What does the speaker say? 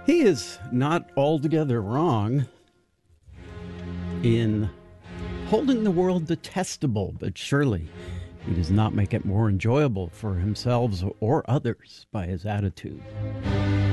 He is not altogether wrong in holding the world detestable, but surely he does not make it more enjoyable for himself or others by his attitude.